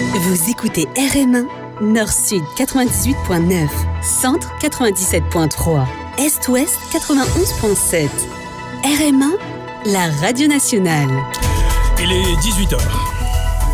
Vous écoutez RM1, Nord-Sud 98.9, Centre 97.3, Est-Ouest 91.7. RM1, la radio nationale. Il est 18h.